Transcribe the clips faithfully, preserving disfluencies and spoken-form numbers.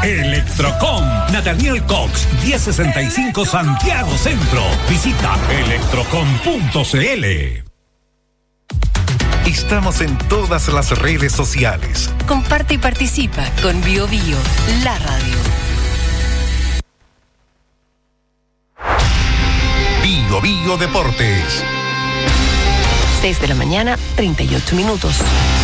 Electrocom, Nathaniel Cox, diez sesenta y cinco Santiago Centro. Visita electrocom punto cl. Estamos en todas las redes sociales. Comparte y participa con Bio Bio, la radio. Bio Bio Deportes. seis de la mañana, treinta y ocho minutos.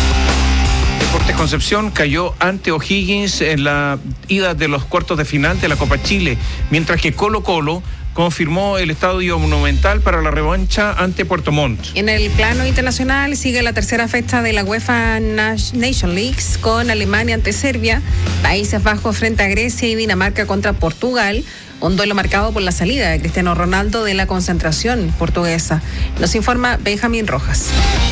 Deportes Concepción cayó ante O'Higgins en la ida de los cuartos de final de la Copa Chile, mientras que Colo Colo confirmó el estadio Monumental para la revancha ante Puerto Montt. En el plano internacional sigue la tercera fecha de la UEFA Nation League con Alemania ante Serbia, Países Bajos frente a Grecia y Dinamarca contra Portugal. Un duelo marcado por la salida de Cristiano Ronaldo de la concentración portuguesa. Nos informa Benjamín Rojas.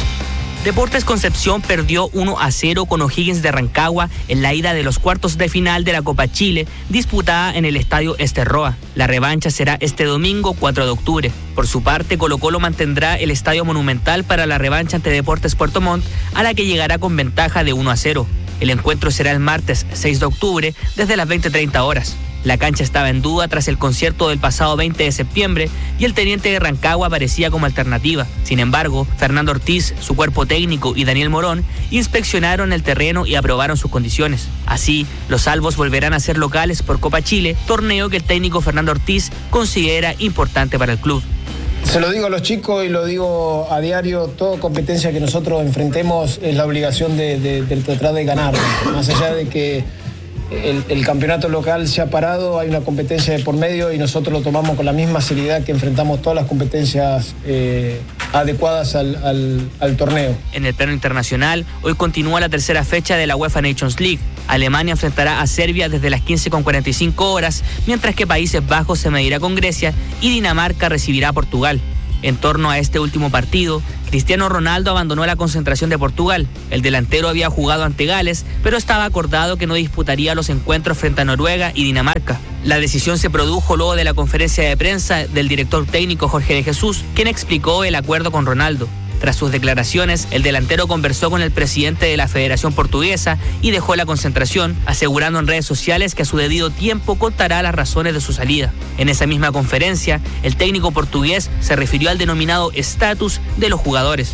Deportes Concepción perdió uno a cero con O'Higgins de Rancagua en la ida de los cuartos de final de la Copa Chile, disputada en el estadio Esterroa. La revancha será este domingo cuatro de octubre. Por su parte, Colo Colo mantendrá el estadio Monumental para la revancha ante Deportes Puerto Montt, a la que llegará con ventaja de uno a cero. El encuentro será el martes seis de octubre desde las veinte treinta horas. La cancha estaba en duda tras el concierto del pasado veinte de septiembre y el teniente de Rancagua aparecía como alternativa. Sin embargo, Fernando Ortiz, su cuerpo técnico y Daniel Morón inspeccionaron el terreno y aprobaron sus condiciones. Así, los albos volverán a ser locales por Copa Chile, torneo que el técnico Fernando Ortiz considera importante para el club. Se lo digo a los chicos y lo digo a diario, toda competencia que nosotros enfrentemos es la obligación de, de, de tratar de ganar, más allá de que El, el campeonato local se ha parado, hay una competencia de por medio y nosotros lo tomamos con la misma seriedad que enfrentamos todas las competencias eh, adecuadas al, al, al torneo. En el plano internacional, hoy continúa la tercera fecha de la UEFA Nations League. Alemania enfrentará a Serbia desde las quince con cuarenta y cinco horas, mientras que Países Bajos se medirá con Grecia y Dinamarca recibirá a Portugal. En torno a este último partido, Cristiano Ronaldo abandonó la concentración de Portugal. El delantero había jugado ante Gales, pero estaba acordado que no disputaría los encuentros frente a Noruega y Dinamarca. La decisión se produjo luego de la conferencia de prensa del director técnico Jorge de Jesús, quien explicó el acuerdo con Ronaldo. Tras sus declaraciones, el delantero conversó con el presidente de la Federación Portuguesa y dejó la concentración, asegurando en redes sociales que a su debido tiempo contará las razones de su salida. En esa misma conferencia, el técnico portugués se refirió al denominado estatus de los jugadores.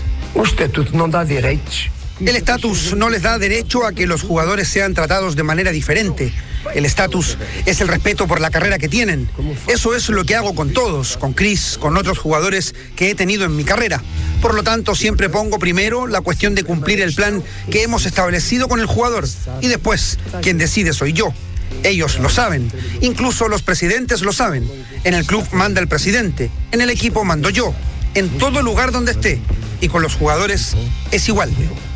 El estatus no les da derecho a que los jugadores sean tratados de manera diferente. El estatus es el respeto por la carrera que tienen. Eso es lo que hago con todos, con Cris, con otros jugadores que he tenido en mi carrera. Por lo tanto, siempre pongo primero la cuestión de cumplir el plan que hemos establecido con el jugador. Y después, quien decide soy yo. Ellos lo saben. Incluso los presidentes lo saben. En el club manda el presidente. En el equipo mando yo. En todo lugar donde esté. Y con los jugadores es igual.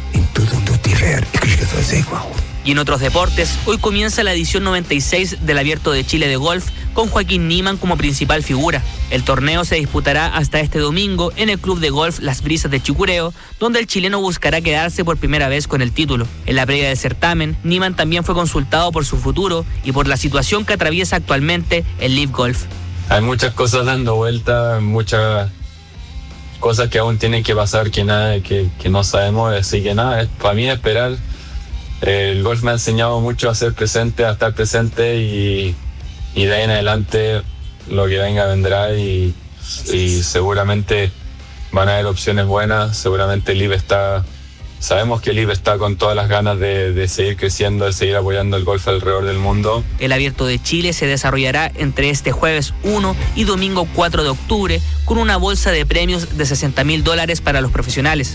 Y en otros deportes, hoy comienza la edición noventa y seis del Abierto de Chile de golf con Joaquín Niemann como principal figura. El torneo se disputará hasta este domingo en el Club de Golf Las Brisas de Chicureo, donde el chileno buscará quedarse por primera vez con el título. En la previa del certamen, Niemann también fue consultado por su futuro y por la situación que atraviesa actualmente el Live Golf. Hay muchas cosas dando vuelta, muchas cosas que aún tienen que pasar que, nada, que, que no sabemos, así que nada, para mí esperar. El golf me ha enseñado mucho a ser presente, a estar presente y, y de ahí en adelante lo que venga vendrá y, y seguramente van a haber opciones buenas. Seguramente el I B está, sabemos que el I B está con todas las ganas de, de seguir creciendo, de seguir apoyando el golf alrededor del mundo. El Abierto de Chile se desarrollará entre este jueves uno y domingo cuatro de octubre con una bolsa de premios de sesenta mil dólares para los profesionales.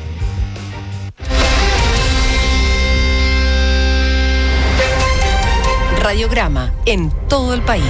Radiograma en todo el país.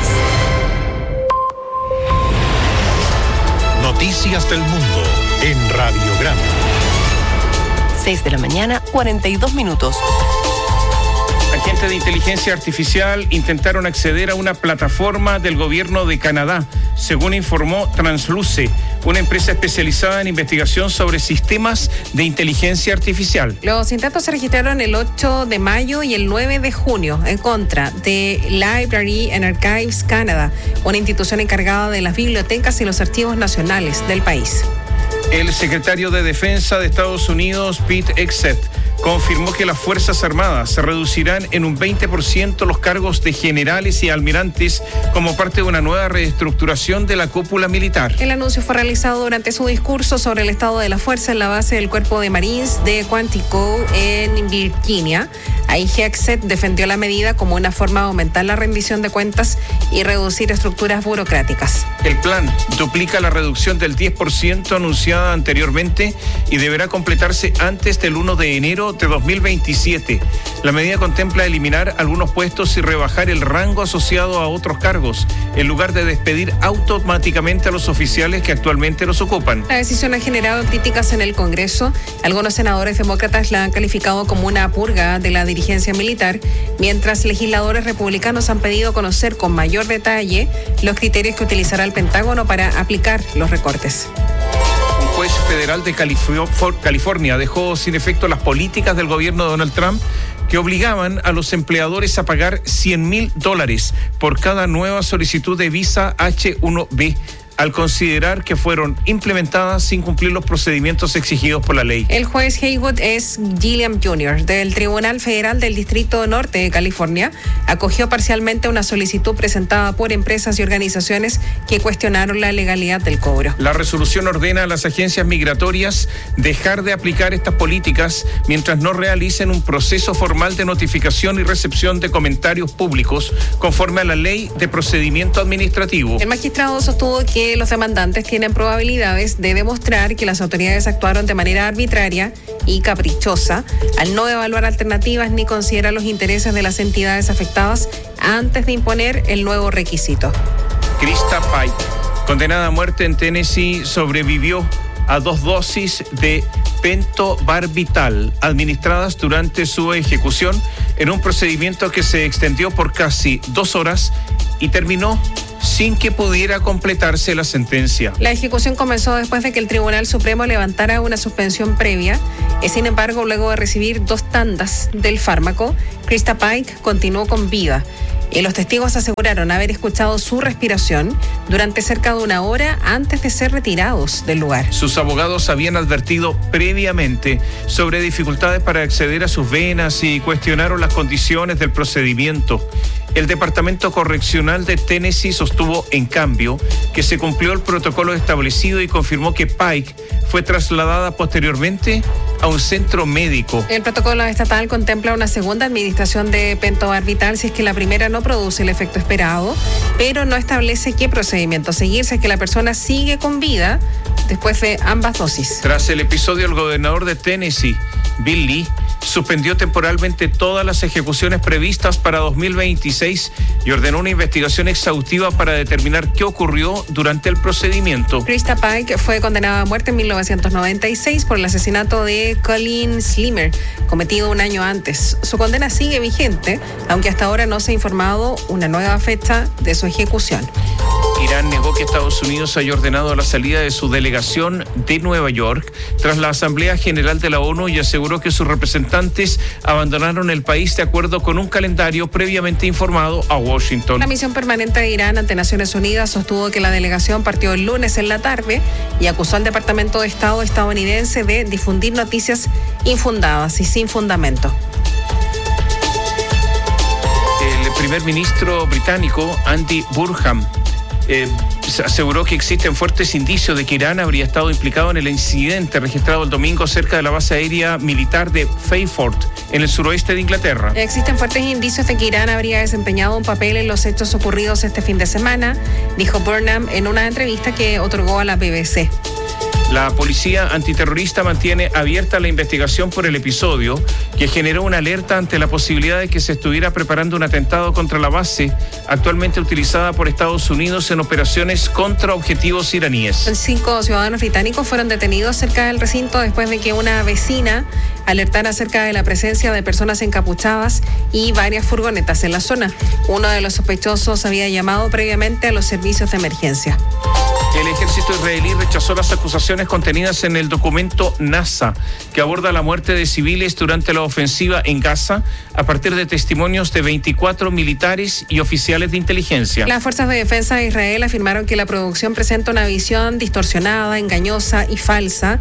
Noticias del mundo en Radiograma. seis de la mañana, cuarenta y dos minutos. Agentes de inteligencia artificial intentaron acceder a una plataforma del gobierno de Canadá, según informó Transluce, una empresa especializada en investigación sobre sistemas de inteligencia artificial. Los intentos se registraron el ocho de mayo y el nueve de junio en contra de Library and Archives Canada, una institución encargada de las bibliotecas y los archivos nacionales del país. El secretario de Defensa de Estados Unidos, Pete Hegseth, confirmó que las Fuerzas Armadas se reducirán en un veinte por ciento los cargos de generales y almirantes como parte de una nueva reestructuración de la cúpula militar. El anuncio fue realizado durante su discurso sobre el estado de la fuerza en la base del Cuerpo de Marines de Quantico en Virginia. Ahí Hegseth defendió la medida como una forma de aumentar la rendición de cuentas y reducir estructuras burocráticas. El plan duplica la reducción del diez por ciento anunciada anteriormente y deberá completarse antes del primero de enero de dos mil veintisiete. La medida contempla eliminar algunos puestos y rebajar el rango asociado a otros cargos, en lugar de despedir automáticamente a los oficiales que actualmente los ocupan. La decisión ha generado críticas en el Congreso. Algunos senadores demócratas la han calificado como una purga de la dirigencia militar, mientras legisladores republicanos han pedido conocer con mayor detalle los criterios que utilizará el Pentágono para aplicar los recortes. Un juez federal de California dejó sin efecto las políticas del gobierno de Donald Trump que obligaban a los empleadores a pagar cien mil dólares por cada nueva solicitud de visa H uno B, al considerar que fueron implementadas sin cumplir los procedimientos exigidos por la ley. El juez Haywood S. Gilliam junior del Tribunal Federal del Distrito Norte de California acogió parcialmente una solicitud presentada por empresas y organizaciones que cuestionaron la legalidad del cobro. La resolución ordena a las agencias migratorias dejar de aplicar estas políticas mientras no realicen un proceso formal de notificación y recepción de comentarios públicos conforme a la ley de procedimiento administrativo. El magistrado sostuvo que los demandantes tienen probabilidades de demostrar que las autoridades actuaron de manera arbitraria y caprichosa al no evaluar alternativas ni considerar los intereses de las entidades afectadas antes de imponer el nuevo requisito. Krista Pike, condenada a muerte en Tennessee, sobrevivió a dos dosis de pentobarbital administradas durante su ejecución en un procedimiento que se extendió por casi dos horas y terminó sin que pudiera completarse la sentencia. La ejecución comenzó después de que el Tribunal Supremo levantara una suspensión previa. Y sin embargo, luego de recibir dos tandas del fármaco, Krista Pike continuó con vida. Y los testigos aseguraron haber escuchado su respiración durante cerca de una hora antes de ser retirados del lugar. Sus abogados habían advertido previamente sobre dificultades para acceder a sus venas y cuestionaron las condiciones del procedimiento. El Departamento Correccional de Tennessee sostuvo, en cambio, que se cumplió el protocolo establecido y confirmó que Pike fue trasladada posteriormente a un centro médico. El protocolo estatal contempla una segunda administración de pentobarbital si es que la primera no produce el efecto esperado, pero no establece qué procedimiento seguir si es que la persona sigue con vida después de ambas dosis. Tras el episodio, el gobernador de Tennessee, Bill Lee, suspendió temporalmente todas las ejecuciones previstas para dos mil veintiséis y ordenó una investigación exhaustiva para determinar qué ocurrió durante el procedimiento. Krista Pike fue condenada a muerte en mil novecientos noventa y seis por el asesinato de Colin Slimer, cometido un año antes. Su condena sigue vigente, aunque hasta ahora no se ha informado una nueva fecha de su ejecución. Irán negó que Estados Unidos haya ordenado la salida de su delegación de Nueva York tras la Asamblea General de la ONU y aseguró que sus representantes abandonaron el país de acuerdo con un calendario previamente informado a Washington. La misión permanente de Irán ante Naciones Unidas sostuvo que la delegación partió el lunes en la tarde y acusó al Departamento de Estado estadounidense de difundir noticias infundadas y sin fundamento. El primer ministro británico, Andy Burnham, Eh, aseguró que existen fuertes indicios de que Irán habría estado implicado en el incidente registrado el domingo cerca de la base aérea militar de Fairford, en el suroeste de Inglaterra. Existen fuertes indicios de que Irán habría desempeñado un papel en los hechos ocurridos este fin de semana, dijo Burnham en una entrevista que otorgó a la B B C. La policía antiterrorista mantiene abierta la investigación por el episodio, que generó una alerta ante la posibilidad de que se estuviera preparando un atentado contra la base, actualmente utilizada por Estados Unidos en operaciones contra objetivos iraníes. Cinco ciudadanos británicos fueron detenidos cerca del recinto después de que una vecina alertara acerca de la presencia de personas encapuchadas y varias furgonetas en la zona. Uno de los sospechosos había llamado previamente a los servicios de emergencia. El ejército israelí rechazó las acusaciones contenidas en el documento NASA, que aborda la muerte de civiles durante la ofensiva en Gaza, a partir de testimonios de veinticuatro militares y oficiales de inteligencia. Las fuerzas de defensa de Israel afirmaron que la producción presenta una visión distorsionada, engañosa y falsa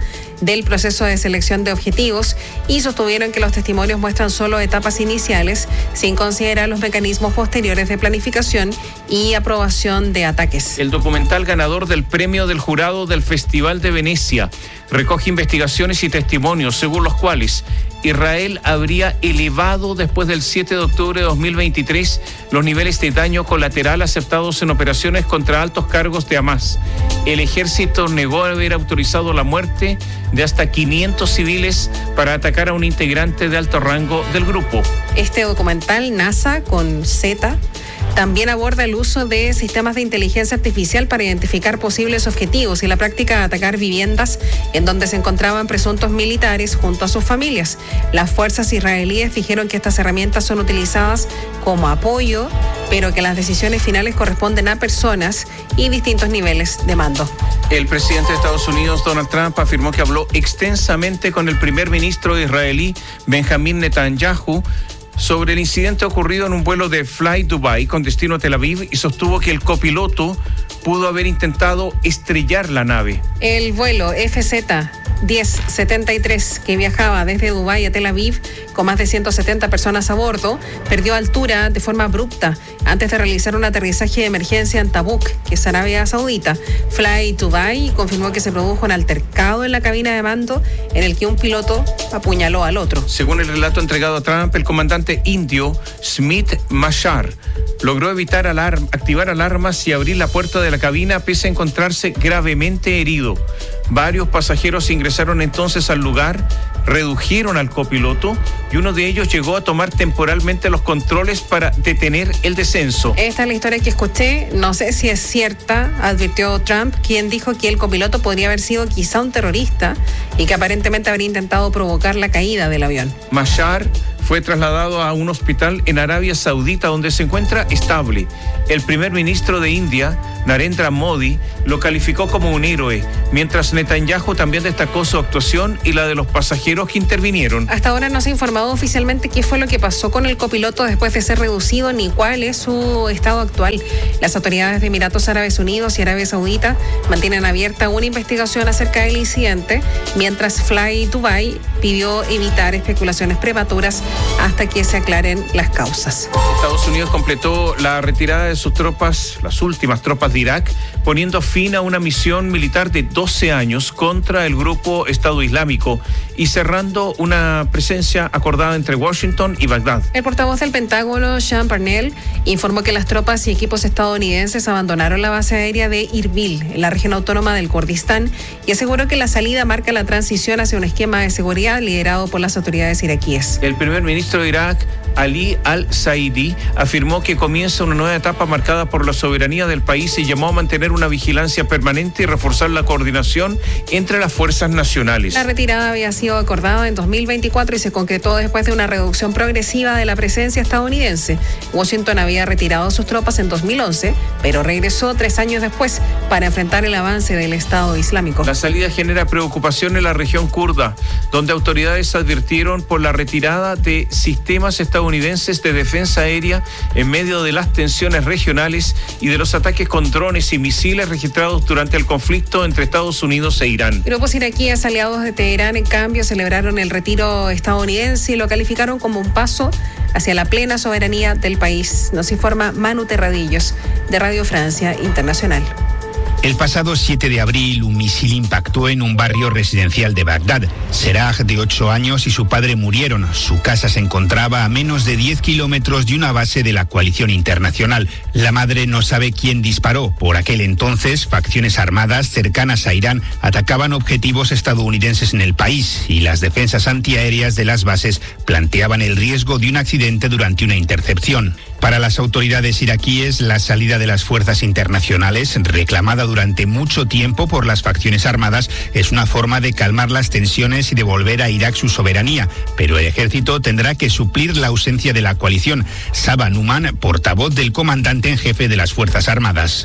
del proceso de selección de objetivos y sostuvieron que los testimonios muestran solo etapas iniciales sin considerar los mecanismos posteriores de planificación y aprobación de ataques. El documental ganador del premio del jurado del Festival de Venecia recoge investigaciones y testimonios según los cuales Israel habría elevado después del siete de octubre de dos mil veintitrés los niveles de daño colateral aceptados en operaciones contra altos cargos de Hamas. El ejército negó haber autorizado la muerte de hasta quinientos civiles para atacar a un integrante de alto rango del grupo. Este documental, NASA con Z, también aborda el uso de sistemas de inteligencia artificial para identificar posibles objetivos y la práctica de atacar viviendas en donde se encontraban presuntos militares junto a sus familias. Las fuerzas israelíes dijeron que estas herramientas son utilizadas como apoyo, pero que las decisiones finales corresponden a personas y distintos niveles de mando. El presidente de Estados Unidos, Donald Trump, afirmó que habló extensamente con el primer ministro israelí, Benjamín Netanyahu, sobre el incidente ocurrido en un vuelo de Fly Dubai con destino a Tel Aviv y sostuvo que el copiloto pudo haber intentado estrellar la nave. El vuelo F Z diez setenta y tres, que viajaba desde Dubái a Tel Aviv con más de ciento setenta personas a bordo, perdió altura de forma abrupta antes de realizar un aterrizaje de emergencia en Tabuk, que es Arabia Saudita. Fly Dubai confirmó que se produjo un altercado en la cabina de mando en el que un piloto apuñaló al otro. Según el relato entregado a Trump, el comandante indio Smith Mashar logró evitar alarm, activar alarmas y abrir la puerta de la cabina pese a encontrarse gravemente herido. Varios pasajeros ingresaron entonces al lugar, redujeron al copiloto y uno de ellos llegó a tomar temporalmente los controles para detener el descenso. Esta es la historia que escuché, no sé si es cierta, advirtió Trump, quien dijo que el copiloto podría haber sido quizá un terrorista y que aparentemente habría intentado provocar la caída del avión. Mashar fue trasladado a un hospital en Arabia Saudita donde se encuentra estable. El primer ministro de India, Narendra Modi, lo calificó como un héroe, mientras Netanyahu también destacó su actuación y la de los pasajeros que intervinieron. Hasta ahora no se ha informado oficialmente qué fue lo que pasó con el copiloto después de ser reducido ni cuál es su estado actual. Las autoridades de Emiratos Árabes Unidos y Arabia Saudita mantienen abierta una investigación acerca del incidente, mientras Fly Dubai pidió evitar especulaciones prematuras hasta que se aclaren las causas. Estados Unidos completó la retirada de sus tropas, las últimas tropas de Irak, poniendo fin a una misión militar de doce años contra el grupo Estado Islámico y cerrando una presencia acordada entre Washington y Bagdad. El portavoz del Pentágono, Sean Parnell, informó que las tropas y equipos estadounidenses abandonaron la base aérea de Irbil, en la región autónoma del Kurdistán, y aseguró que la salida marca la transición hacia un esquema de seguridad liderado por las autoridades iraquíes. El primer ministro de Irak, Ali al-Saidi, afirmó que comienza una nueva etapa marcada por la soberanía del país y llamó a mantener una vigilancia permanente y reforzar la coordinación entre las fuerzas nacionales. La retirada había sido acordada en dos mil veinticuatro y se concretó después de una reducción progresiva de la presencia estadounidense. Washington había retirado sus tropas en dos mil once, pero regresó tres años después para enfrentar el avance del Estado Islámico. La salida genera preocupación en la región kurda, donde autoridades advirtieron por la retirada de sistemas estadounidenses de defensa aérea en medio de las tensiones regionales y de los ataques con drones y misiles registrados durante el conflicto entre Estados Unidos e Irán. Grupos iraquíes aliados de Teherán, en cambio, celebraron el retiro estadounidense y lo calificaron como un paso hacia la plena soberanía del país. Nos informa Manu Terradillos, de Radio Francia Internacional. El pasado siete de abril, un misil impactó en un barrio residencial de Bagdad. Seraj, de ocho años, y su padre murieron. Su casa se encontraba a menos de diez kilómetros de una base de la coalición internacional. La madre no sabe quién disparó. Por aquel entonces, facciones armadas cercanas a Irán atacaban objetivos estadounidenses en el país y las defensas antiaéreas de las bases planteaban el riesgo de un accidente durante una intercepción. Para las autoridades iraquíes, la salida de las fuerzas internacionales, reclamada durante mucho tiempo por las facciones armadas, es una forma de calmar las tensiones y devolver a Irak su soberanía. Pero el ejército tendrá que suplir la ausencia de la coalición. Saba Numan, portavoz del comandante en jefe de las Fuerzas Armadas.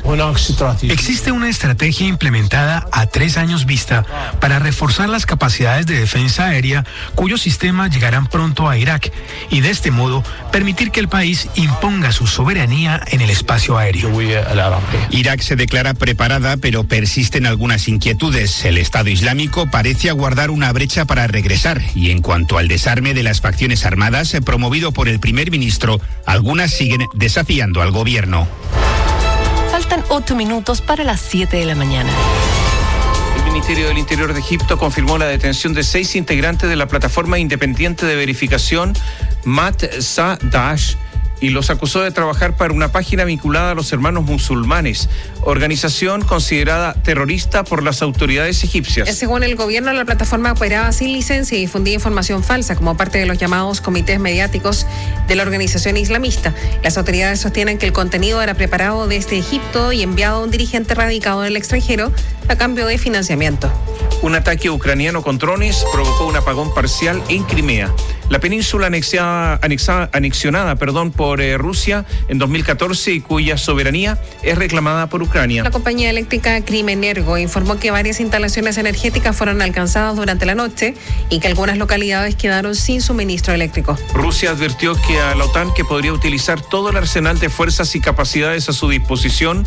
Existe una estrategia implementada a tres años vista para reforzar las capacidades de defensa aérea, cuyos sistemas llegarán pronto a Irak, y de este modo permitir que el país imponga imponga su soberanía en el espacio aéreo. Irak se declara preparada, pero persisten algunas inquietudes. El Estado Islámico parece aguardar una brecha para regresar. Y en cuanto al desarme de las facciones armadas, promovido por el primer ministro, algunas siguen desafiando al gobierno. Faltan ocho minutos para las siete de la mañana. El Ministerio del Interior de Egipto confirmó la detención de seis integrantes de la plataforma independiente de verificación Matsadash y los acusó de trabajar para una página vinculada a los Hermanos Musulmanes, organización considerada terrorista por las autoridades egipcias. Según el gobierno, la plataforma operaba sin licencia y difundía información falsa como parte de los llamados comités mediáticos de la organización islamista. Las autoridades sostienen que el contenido era preparado desde Egipto y enviado a un dirigente radicado en el extranjero a cambio de financiamiento. Un ataque ucraniano con drones provocó un apagón parcial en Crimea. La península anexada, anexada, anexionada perdón, por eh, Rusia en dos mil catorce y cuya soberanía es reclamada por Ucrania. La compañía eléctrica Crimenergo informó que varias instalaciones energéticas fueron alcanzadas durante la noche y que algunas localidades quedaron sin suministro eléctrico. Rusia advirtió que a la OTAN que podría utilizar todo el arsenal de fuerzas y capacidades a su disposición,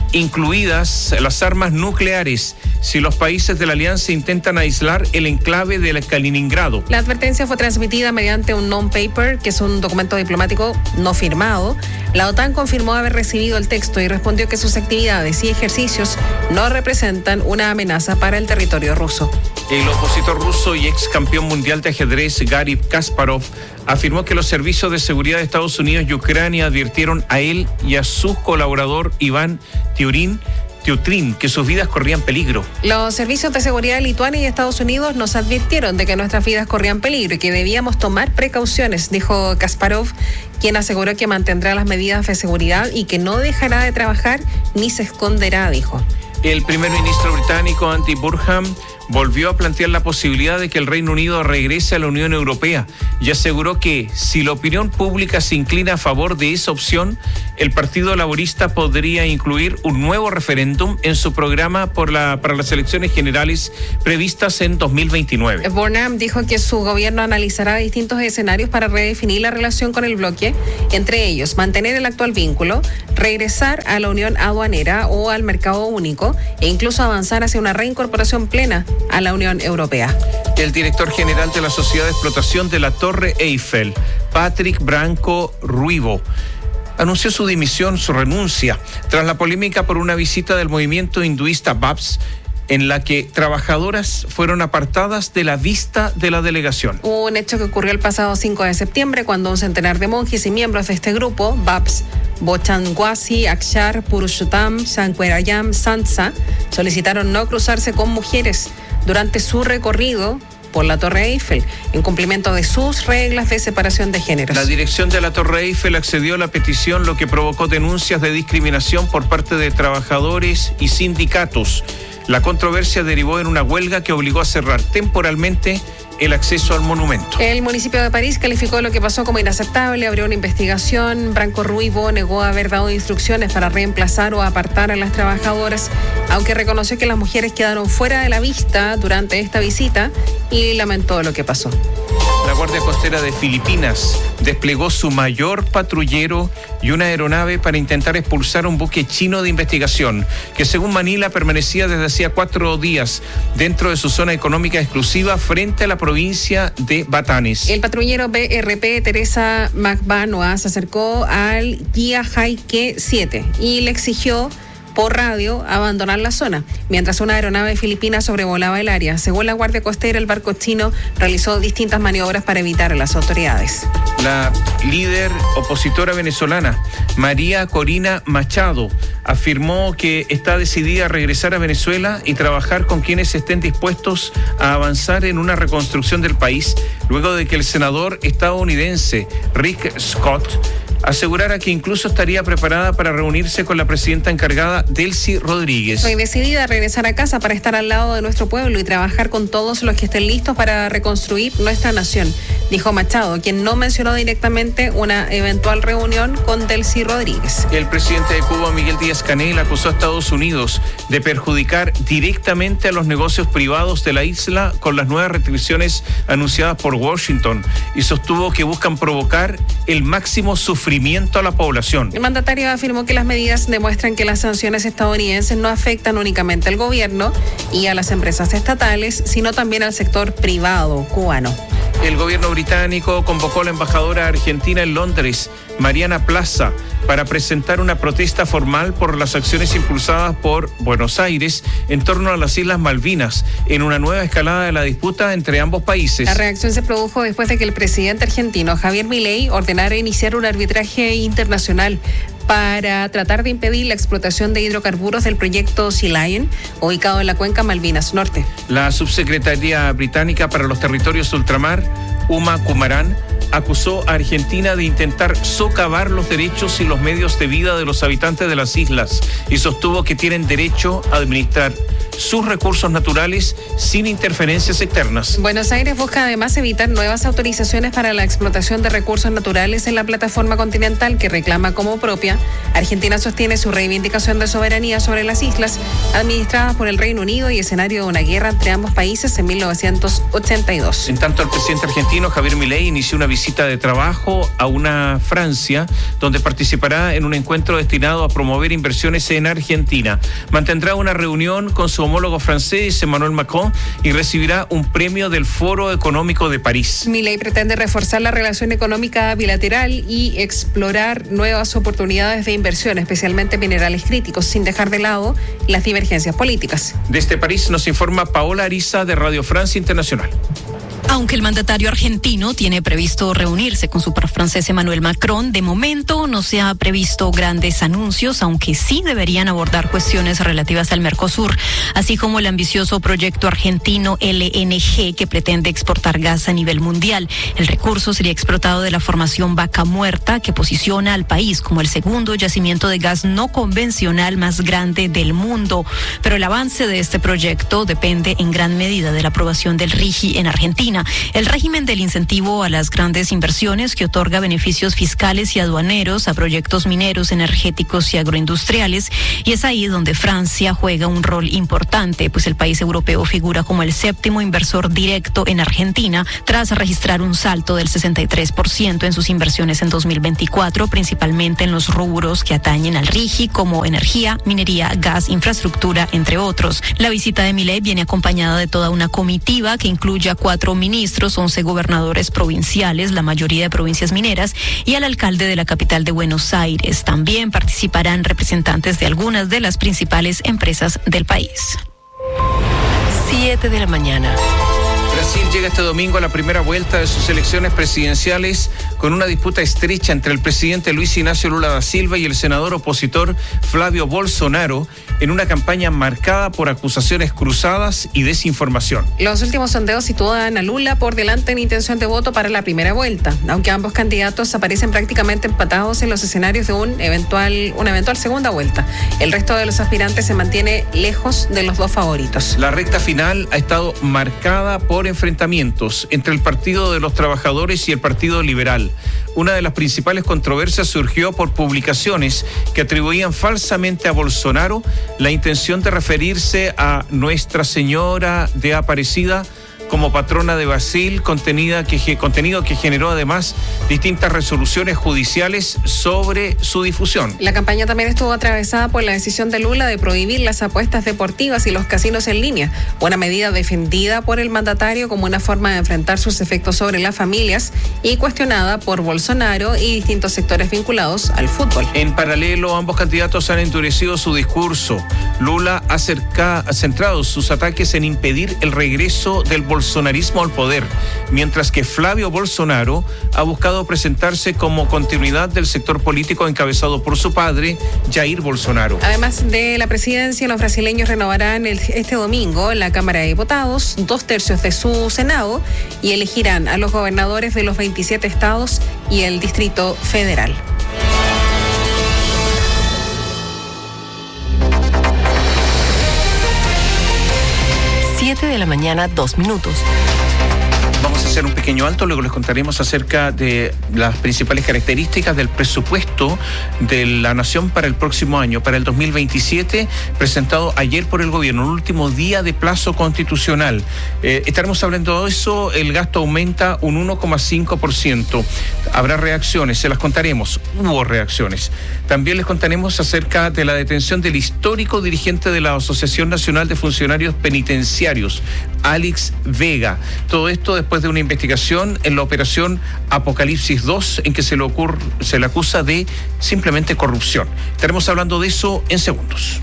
incluidas las armas nucleares, si los países de la alianza intentan aislar el enclave de Kaliningrado. La advertencia fue transmitida mediante un non-paper, que es un documento diplomático no firmado. La OTAN confirmó haber recibido el texto y respondió que sus actividades y ejercicios no representan una amenaza para el territorio ruso. El opositor ruso y ex campeón mundial de ajedrez Garry Kasparov afirmó que los servicios de seguridad de Estados Unidos y Ucrania advirtieron a él y a su colaborador Iván Tiurin Teutrin, que sus vidas corrían peligro. Los servicios de seguridad de Lituania y Estados Unidos nos advirtieron de que nuestras vidas corrían peligro y que debíamos tomar precauciones, dijo Kasparov, quien aseguró que mantendrá las medidas de seguridad y que no dejará de trabajar ni se esconderá, dijo. El primer ministro británico Andy Burnham volvió a plantear la posibilidad de que el Reino Unido regrese a la Unión Europea y aseguró que si la opinión pública se inclina a favor de esa opción, el Partido Laborista podría incluir un nuevo referéndum en su programa por la, para las elecciones generales previstas en dos mil veintinueve. Burnham dijo que su gobierno analizará distintos escenarios para redefinir la relación con el bloque, entre ellos mantener el actual vínculo, regresar a la unión aduanera o al mercado único e incluso avanzar hacia una reincorporación plena a la Unión Europea. El director general de la Sociedad de Explotación de la Torre Eiffel, Patrick Branco Ruivo, anunció su dimisión, su renuncia, tras la polémica por una visita del movimiento hinduista B A P S, en la que trabajadoras fueron apartadas de la vista de la delegación. Un hecho que ocurrió el pasado cinco de septiembre, cuando un centenar de monjes y miembros de este grupo, B A P S, Bochanguasi, Akshar, Purushottam, Shankwarayam, Sansa, solicitaron no cruzarse con mujeres durante su recorrido por la Torre Eiffel, en cumplimiento de sus reglas de separación de géneros. La dirección de la Torre Eiffel accedió a la petición, lo que provocó denuncias de discriminación por parte de trabajadores y sindicatos. La controversia derivó en una huelga que obligó a cerrar temporalmente el acceso al monumento. El municipio de París calificó lo que pasó como inaceptable, abrió una investigación. Branco Ruivo negó haber dado instrucciones para reemplazar o apartar a las trabajadoras, aunque reconoció que las mujeres quedaron fuera de la vista durante esta visita y lamentó lo que pasó. La Guardia Costera de Filipinas desplegó su mayor patrullero y una aeronave para intentar expulsar un buque chino de investigación que, según Manila, permanecía desde hacía cuatro días dentro de su zona económica exclusiva frente a la provincia de Batanes. El patrullero B R P Teresa Macbanoa se acercó al guía Haike siete y le exigió por radio abandonar la zona, mientras una aeronave filipina sobrevolaba el área. Según la Guardia Costera, el barco chino realizó distintas maniobras para evitar a las autoridades. La líder opositora venezolana, María Corina Machado, afirmó que está decidida a regresar a Venezuela y trabajar con quienes estén dispuestos a avanzar en una reconstrucción del país, luego de que el senador estadounidense Rick Scott asegurara que incluso estaría preparada para reunirse con la presidenta encargada, Delcy Rodríguez. Estoy decidida a regresar a casa para estar al lado de nuestro pueblo y trabajar con todos los que estén listos para reconstruir nuestra nación, dijo Machado, quien no mencionó directamente una eventual reunión con Delcy Rodríguez. El presidente de Cuba, Miguel Díaz-Canel, acusó a Estados Unidos de perjudicar directamente a los negocios privados de la isla con las nuevas restricciones anunciadas por Washington y sostuvo que buscan provocar el máximo sufrimiento sufrimiento a la población. El mandatario afirmó que las medidas demuestran que las sanciones estadounidenses no afectan únicamente al gobierno y a las empresas estatales, sino también al sector privado cubano. El gobierno británico convocó a la embajadora argentina en Londres, Mariana Plaza, para presentar una protesta formal por las acciones impulsadas por Buenos Aires en torno a las Islas Malvinas, en una nueva escalada de la disputa entre ambos países. La reacción se produjo después de que el presidente argentino Javier Milei ordenara iniciar un arbitraje internacional para tratar de impedir la explotación de hidrocarburos del proyecto Sea Lion, ubicado en la cuenca Malvinas Norte. La subsecretaria británica para los territorios ultramar, Uma Kumaran, acusó a Argentina de intentar socavar los derechos y los medios de vida de los habitantes de las islas y sostuvo que tienen derecho a administrar sus recursos naturales sin interferencias externas. Buenos Aires busca además evitar nuevas autorizaciones para la explotación de recursos naturales en la plataforma continental que reclama como propia. Argentina sostiene su reivindicación de soberanía sobre las islas administradas por el Reino Unido y escenario de una guerra entre ambos países en mil novecientos ochenta y dos. En tanto, el presidente argentino Javier Milei inició una visita de trabajo a una Francia, donde participará en un encuentro destinado a promover inversiones en Argentina. Mantendrá una reunión con su homólogo francés, Emmanuel Macron, y recibirá un premio del Foro Económico de París. Milei pretende reforzar la relación económica bilateral y explorar nuevas oportunidades de inversión, especialmente minerales críticos, sin dejar de lado las divergencias políticas. Desde París nos informa Paola Ariza de Radio Francia Internacional. Aunque el mandatario argentino tiene previsto reunirse con su par francés Emmanuel Macron, de momento no se ha previsto grandes anuncios, aunque sí deberían abordar cuestiones relativas al Mercosur, así como el ambicioso proyecto argentino L N G que pretende exportar gas a nivel mundial. El recurso sería explotado de la formación Vaca Muerta, que posiciona al país como el segundo yacimiento de gas no convencional más grande del mundo. Pero el avance de este proyecto depende en gran medida de la aprobación del R I G I en Argentina. El régimen del incentivo a las grandes inversiones que otorga beneficios fiscales y aduaneros a proyectos mineros, energéticos y agroindustriales, y es ahí donde Francia juega un rol importante, pues el país europeo figura como el séptimo inversor directo en Argentina, tras registrar un salto del sesenta y tres por ciento en sus inversiones en dos mil veinticuatro, principalmente en los rubros que atañen al R I G I, como energía, minería, gas, infraestructura, entre otros. La visita de Milei viene acompañada de toda una comitiva que incluye a cuatro ministros, once gobernadores provinciales, la mayoría de provincias mineras, y al alcalde de la capital de Buenos Aires. También participarán representantes de algunas de las principales empresas del país. siete de la mañana. Brasil llega este domingo a la primera vuelta de sus elecciones presidenciales con una disputa estrecha entre el presidente Luis Ignacio Lula da Silva y el senador opositor Flavio Bolsonaro en una campaña marcada por acusaciones cruzadas y desinformación. Los últimos sondeos sitúan a Lula por delante en intención de voto para la primera vuelta, aunque ambos candidatos aparecen prácticamente empatados en los escenarios de un eventual, una eventual segunda vuelta. El resto de los aspirantes se mantiene lejos de los dos favoritos. La recta final ha estado marcada por enfrentamientos entre el Partido de los Trabajadores y el Partido Liberal. Una de las principales controversias surgió por publicaciones que atribuían falsamente a Bolsonaro la intención de referirse a Nuestra Señora de Aparecida como patrona de Brasil, contenida que, contenido que generó además distintas resoluciones judiciales sobre su difusión. La campaña también estuvo atravesada por la decisión de Lula de prohibir las apuestas deportivas y los casinos en línea, una medida defendida por el mandatario como una forma de enfrentar sus efectos sobre las familias y cuestionada por Bolsonaro y distintos sectores vinculados al fútbol. En paralelo, ambos candidatos han endurecido su discurso. Lula ha, cerca, ha centrado sus ataques en impedir el regreso del bolsonarismo al poder, mientras que Flavio Bolsonaro ha buscado presentarse como continuidad del sector político encabezado por su padre, Jair Bolsonaro. Además de la presidencia, los brasileños renovarán el, este domingo la Cámara de Diputados, dos tercios de su Senado, y elegirán a los gobernadores de los veintisiete estados y el Distrito Federal. siete de la mañana, dos minutos. Vamos a hacer un pequeño alto, luego les contaremos acerca de las principales características del presupuesto de la Nación para el próximo año, para el dos mil veintisiete, presentado ayer por el gobierno, el último día de plazo constitucional. Eh, estaremos hablando de eso, el gasto aumenta un uno coma cinco por ciento. Habrá reacciones, se las contaremos, hubo reacciones. También les contaremos acerca de la detención del histórico dirigente de la Asociación Nacional de Funcionarios Penitenciarios, Alex Vega. Todo esto después de una investigación en la operación Apocalipsis dos, en que se le ocurre, se le acusa de simplemente corrupción. Estaremos hablando de eso en segundos.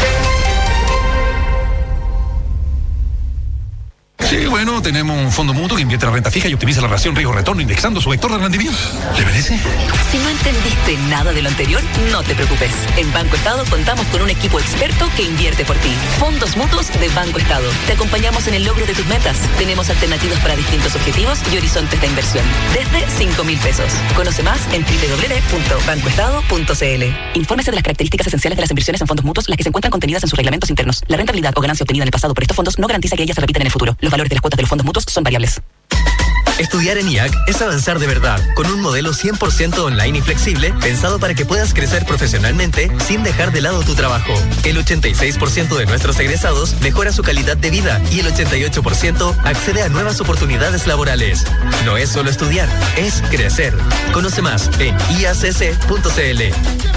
Sí, bueno, tenemos un fondo mutuo que invierte la renta fija y optimiza la relación riesgo-retorno indexando su vector de rendimiento. ¿Le merece? Si no entendiste nada de lo anterior, no te preocupes. En Banco Estado contamos con un equipo experto que invierte por ti. Fondos mutuos de Banco Estado. Te acompañamos en el logro de tus metas. Tenemos alternativas para distintos objetivos y horizontes de inversión. Desde cinco mil pesos. Conoce más en doble u doble u doble u punto banco estado punto c l. Infórmese de las características esenciales de las inversiones en fondos mutuos, las que se encuentran contenidas en sus reglamentos internos. La rentabilidad o ganancia obtenida en el pasado por estos fondos no garantiza que ellas se repitan en el futuro. Los valores de las cuotas de los fondos mutuos son variables. Estudiar en I A C es avanzar de verdad, con un modelo cien por ciento online y flexible, pensado para que puedas crecer profesionalmente sin dejar de lado tu trabajo. El ochenta y seis por ciento de nuestros egresados mejora su calidad de vida y el ochenta y ocho por ciento accede a nuevas oportunidades laborales. No es solo estudiar, es crecer. Conoce más en i a c c punto c l.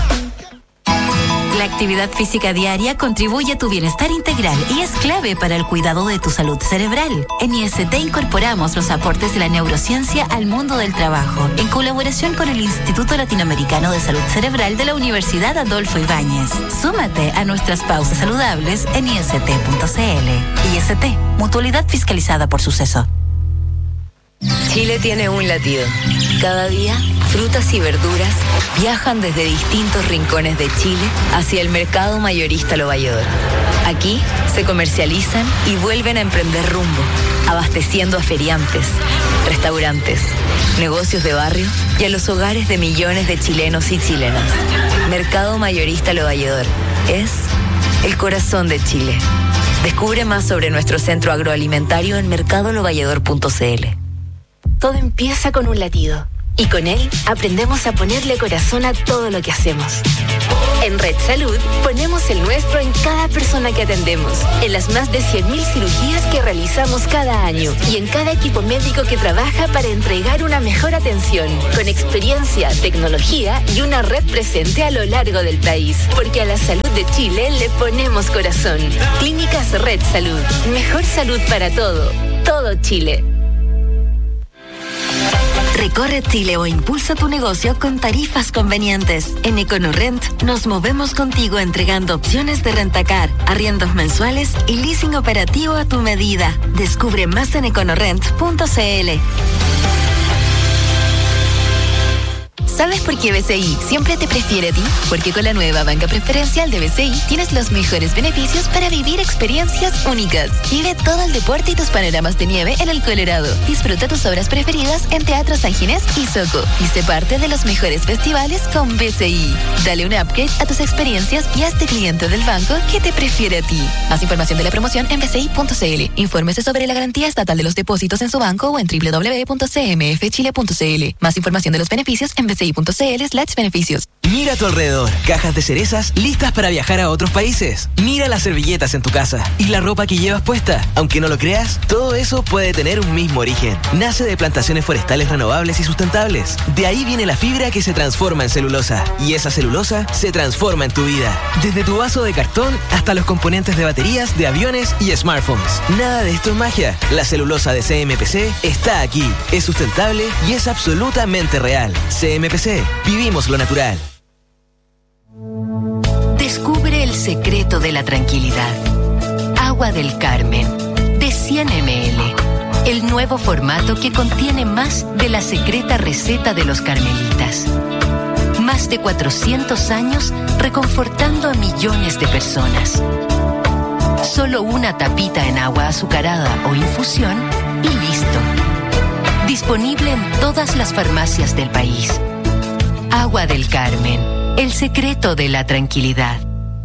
La actividad física diaria contribuye a tu bienestar integral y es clave para el cuidado de tu salud cerebral. En I S T incorporamos los aportes de la neurociencia al mundo del trabajo, en colaboración con el Instituto Latinoamericano de Salud Cerebral de la Universidad Adolfo Ibáñez. Súmate a nuestras pausas saludables en i s t punto c l. I S T, mutualidad fiscalizada por Suceso. Chile tiene un latido. Cada día, frutas y verduras viajan desde distintos rincones de Chile hacia el mercado mayorista Lo Valledor. Aquí se comercializan y vuelven a emprender rumbo, abasteciendo a feriantes, restaurantes, negocios de barrio y a los hogares de millones de chilenos y chilenas. Mercado mayorista Lo Valledor es el corazón de Chile. Descubre más sobre nuestro centro agroalimentario en mercado lo valledor punto c l. Todo empieza con un latido y con él aprendemos a ponerle corazón a todo lo que hacemos. En Red Salud ponemos el nuestro en cada persona que atendemos, en las más de cien mil cirugías que realizamos cada año y en cada equipo médico que trabaja para entregar una mejor atención, con experiencia, tecnología y una red presente a lo largo del país. Porque a la salud de Chile le ponemos corazón. Clínicas Red Salud. Mejor salud para todo. Todo Chile. Recorre Chile o impulsa tu negocio con tarifas convenientes. En EconoRent nos movemos contigo entregando opciones de rentacar, arriendos mensuales y leasing operativo a tu medida. Descubre más en econorent punto c l. ¿Sabes por qué B C I siempre te prefiere a ti? Porque con la nueva banca preferencial de B C I tienes los mejores beneficios para vivir experiencias únicas. Vive todo el deporte y tus panoramas de nieve en el Colorado. Disfruta tus obras preferidas en Teatro San Ginés y Soco. Y sé parte de los mejores festivales con B C I. Dale un upgrade a tus experiencias y hazte cliente del banco que te prefiere a ti. Más información de la promoción en b c i punto c l. Infórmese sobre la garantía estatal de los depósitos en su banco o en doble u doble u doble u punto c m f chile punto c l. Más información de los beneficios en b c i punto c l slash beneficios. Mira a tu alrededor, cajas de cerezas listas para viajar a otros países. Mira las servilletas en tu casa y la ropa que llevas puesta. Aunque no lo creas, todo eso puede tener un mismo origen. Nace de plantaciones forestales renovables y sustentables. De ahí viene la fibra que se transforma en celulosa. Y esa celulosa se transforma en tu vida. Desde tu vaso de cartón hasta los componentes de baterías de aviones y smartphones. Nada de esto es magia. La celulosa de C M P C está aquí. Es sustentable y es absolutamente real. C M P C. Vivimos lo natural. Descubre el secreto de la tranquilidad. Agua del Carmen, de cien mililitros. El nuevo formato que contiene más de la secreta receta de los carmelitas. Más de cuatrocientos años reconfortando a millones de personas. Solo una tapita en agua azucarada o infusión y listo. Disponible en todas las farmacias del país. Agua del Carmen, el secreto de la tranquilidad.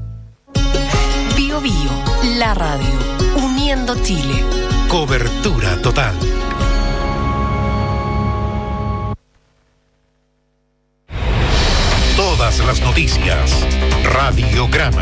Bio Bio, la radio, uniendo Chile. Cobertura total. Todas las noticias. Radiograma.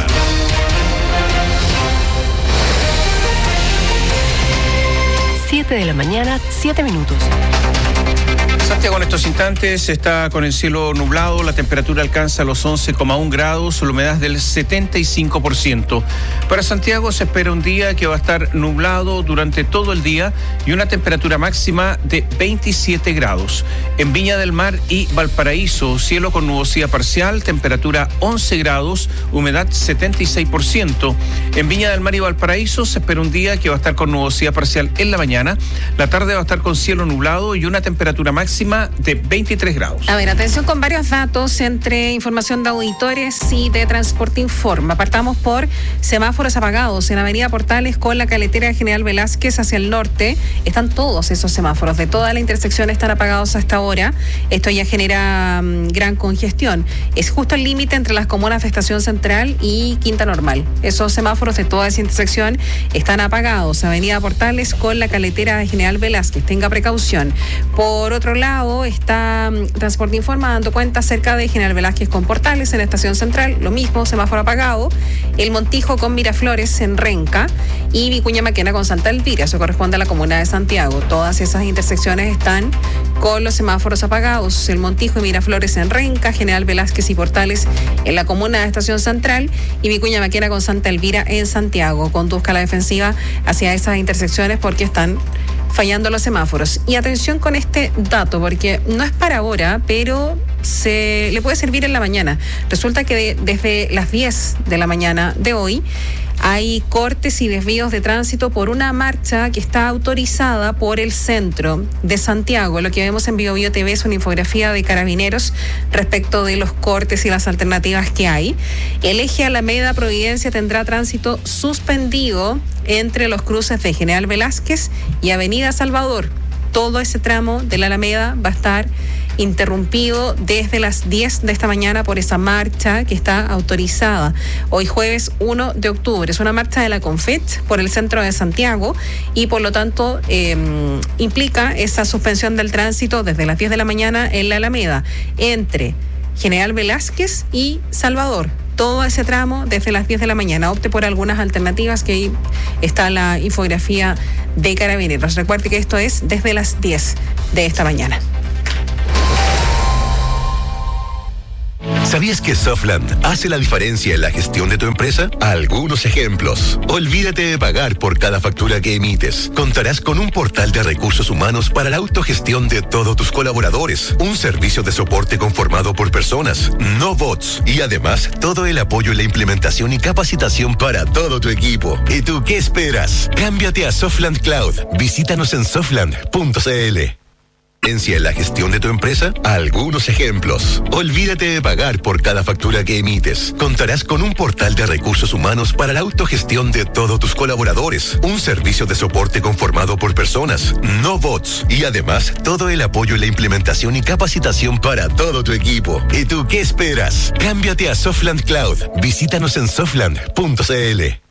siete de la mañana, siete minutos. Santiago en estos instantes está con el cielo nublado, la temperatura alcanza los once coma uno grados, la humedad del setenta y cinco por ciento. Para Santiago se espera un día que va a estar nublado durante todo el día y una temperatura máxima de veintisiete grados. En Viña del Mar y Valparaíso, cielo con nubosidad parcial, temperatura once grados, humedad setenta y seis por ciento. En Viña del Mar y Valparaíso se espera un día que va a estar con nubosidad parcial en la mañana, la tarde va a estar con cielo nublado y una temperatura máxima de veintitrés grados. A ver, atención con varios datos entre información de auditores y de Transporte Informa. Partamos por semáforos apagados en Avenida Portales con la carretera General Velázquez hacia el norte. Están todos esos semáforos de toda la intersección están apagados hasta ahora. Esto ya genera um, gran congestión. Es justo el límite entre las comunas de Estación Central y Quinta Normal. Esos semáforos de toda esa intersección están apagados. Avenida Portales con la carretera General Velázquez. Tenga precaución. Por otro lado, está um, Transporte Informa dando cuenta cerca de General Velázquez con Portales en Estación Central, lo mismo, semáforo apagado, el Montijo con Miraflores en Renca y Vicuña Maquena con Santa Elvira, eso corresponde a la comuna de Santiago. Todas esas intersecciones están con los semáforos apagados, el Montijo y Miraflores en Renca, General Velázquez y Portales en la comuna de Estación Central y Vicuña Maquena con Santa Elvira en Santiago. Conduzca la defensiva hacia esas intersecciones porque están fallando los semáforos. Y atención con este dato, porque no es para ahora, pero se le puede servir en la mañana. Resulta que de, desde las diez de la mañana de hoy hay cortes y desvíos de tránsito por una marcha que está autorizada por el centro de Santiago. Lo que vemos en Bio Bio T V es una infografía de Carabineros respecto de los cortes y las alternativas que hay. El eje Alameda Providencia tendrá tránsito suspendido entre los cruces de General Velázquez y Avenida Salvador. Todo ese tramo de la Alameda va a estar interrumpido desde las diez de esta mañana por esa marcha que está autorizada. Hoy jueves uno de octubre. Es una marcha de la CONFET por el centro de Santiago y por lo tanto eh, implica esa suspensión del tránsito desde las diez de la mañana en la Alameda entre General Velázquez y Salvador. Todo ese tramo desde las diez de la mañana. Opte por algunas alternativas, que ahí está la infografía de Carabineros. Recuerde que esto es desde las diez de esta mañana. ¿Sabías que Softland hace la diferencia en la gestión de tu empresa? Algunos ejemplos. Olvídate de pagar por cada factura que emites. Contarás con un portal de recursos humanos para la autogestión de todos tus colaboradores. Un servicio de soporte conformado por personas, no bots. Y además, todo el apoyo en la implementación y capacitación para todo tu equipo. ¿Y tú qué esperas? Cámbiate a Softland Cloud. Visítanos en softland punto c l. En la gestión de tu empresa, algunos ejemplos. Olvídate de pagar por cada factura que emites. Contarás con un portal de recursos humanos para la autogestión de todos tus colaboradores. Un servicio de soporte conformado por personas, no bots. Y además, todo el apoyo en la implementación y capacitación para todo tu equipo. ¿Y tú qué esperas? Cámbiate a Softland Cloud. Visítanos en softland punto c l.